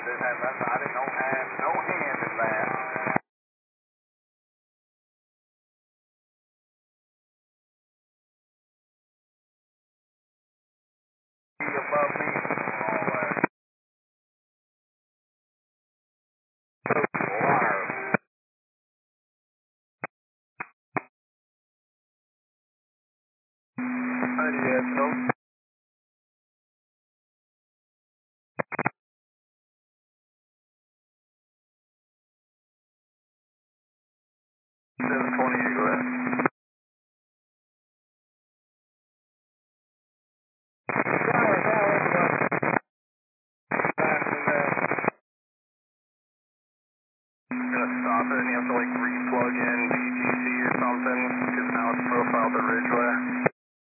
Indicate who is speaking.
Speaker 1: I didn't know hand, no hand in that. Be above me. All that. Wire. Yes, no. 728 left.